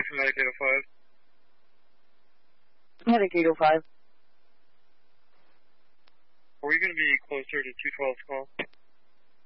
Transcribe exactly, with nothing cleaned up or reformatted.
from Medic eight oh five. Medic eight oh five. Are we going to be closer to two twelve's call?